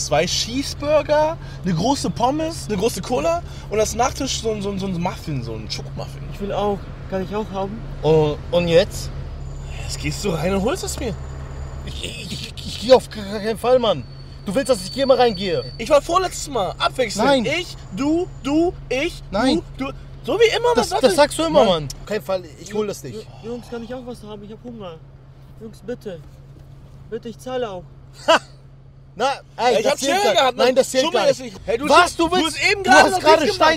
2 Cheeseburger, eine große Pommes, eine große Cola und als Nachtisch so ein Muffin, so ein Schokomuffin. Ich will auch. Kann ich auch haben? Und jetzt? Jetzt gehst du rein und holst es mir. Ich gehe auf keinen Fall, Mann. Du willst, dass ich hier mal reingehe? Ich war vorletztes Mal. Abwechselnd. Nein. Ich, du, ich, Nein. du. So wie immer. Das sagst du immer, Mann. Auf keinen Fall, ich hol das nicht. Jungs, kann ich auch was haben? Ich hab Hunger. Jungs, bitte. Bitte, ich zahle auch. Na, ey, Ich hab Schere gehabt. Nein, das zählt gar nicht. Hey, Was? Du hast eben du hast gerade Stein